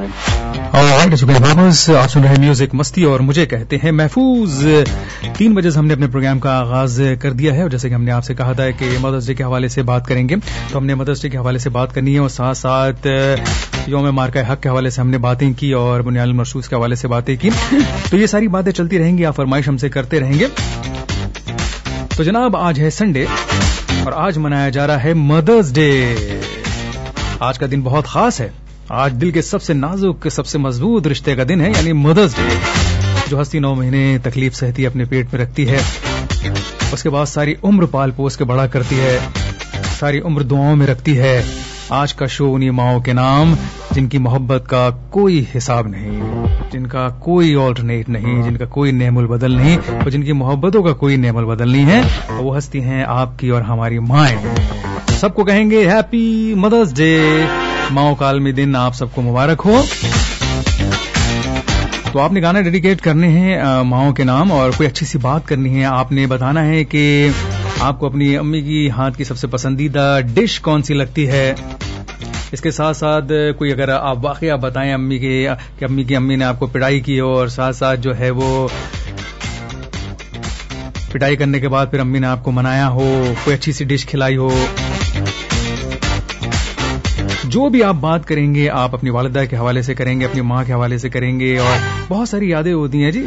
आप सुन रहे म्यूजिक मस्ती और मुझे कहते हैं महफूज। 3 बजे से हमने अपने प्रोग्राम का आगाज कर दिया है और जैसे कि हमने आपसे कहा था कि मदर्स डे के हवाले से बात करेंगे, तो हमने मदर्स डे के हवाले से बात करनी है और साथ साथ यौम मार्का हक के हवाले से हमने बातें की और बुनियाद मरसूस के हवाले से बातें की। तो ये सारी बातें चलती रहेंगी, आप फरमाइश हमसे करते रहेंगे। तो जनाब आज है संडे और आज मनाया जा रहा है मदर्स डे। आज का दिन बहुत खास है। आज दिल के सबसे नाजुक सबसे मजबूत रिश्ते का दिन है, यानी मदर्स डे। जो हस्ती 9 महीने तकलीफ सहती अपने पेट में रखती है, उसके बाद सारी उम्र पाल पोस के बड़ा करती है, सारी उम्र दुआओं में रखती है। आज का शो उन्हीं माओं के नाम जिनकी मोहब्बत का कोई हिसाब नहीं, जिनका कोई ऑल्टरनेट नहीं, जिनका कोई नेमुल बदल नहीं और जिनकी मोहब्बतों का कोई नेमुल बदल नहीं है। और वो हस्ती हैं आपकी और हमारी माएं। सबको कहेंगे हैप्पी मदर्स डे। माओ कालमी दिन आप सबको मुबारक हो। तो आपने गाना डेडिकेट करने हैं माओ के नाम और कोई अच्छी सी बात करनी है। आपने बताना है कि आपको अपनी अम्मी की हाथ की सबसे पसंदीदा डिश कौन सी लगती है। इसके साथ साथ कोई अगर आप वाकया बताएं अम्मी की अम्मी ने आपको पिटाई की हो और साथ साथ जो है वो पिटाई करने के बाद फिर अम्मी ने आपको मनाया हो, कोई अच्छी सी डिश खिलाई हो। जो भी आप बात करेंगे आप अपनी वालिदा के हवाले से करेंगे, अपनी माँ के हवाले से करेंगे और बहुत सारी यादें होती हैं जी।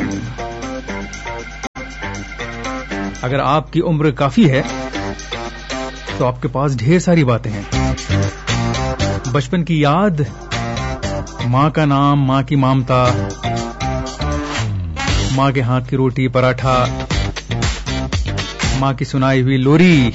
अगर आपकी उम्र काफी है तो आपके पास ढेर सारी बातें हैं। बचपन की याद, माँ का नाम, माँ की ममता, माँ के हाथ की रोटी पराठा, माँ की सुनाई हुई लोरी,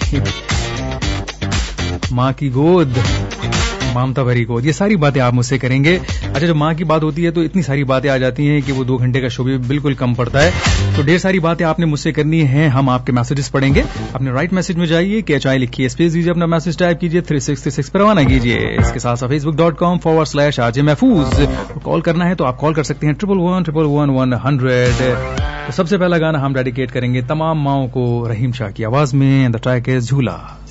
माँ की गोद, ममता भरी गोद, ये सारी बातें आप मुझसे करेंगे। अच्छा, जब माँ की बात होती है तो इतनी सारी बातें आ जाती हैं कि वो 2 घंटे का शो भी बिल्कुल कम पड़ता है। तो ढेर सारी बातें आपने मुझसे करनी है, हम आपके मैसेजेस पढ़ेंगे। अपने राइट मैसेज में जाइए, KHI लिखिए, स्पेस दीजिए, अपना मैसेज टाइप कीजिए, 3636 पर रवाना कीजिए। इसके साथ साथ facebook.com/RJ महफूज। कॉल करना है तो आप कॉल कर सकते हैं 11111 तो सबसे पहला गाना हम डेडिकेट करेंगे तमाम माओं को, रहीम शाह की आवाज में। द ट्रैक इज झूला।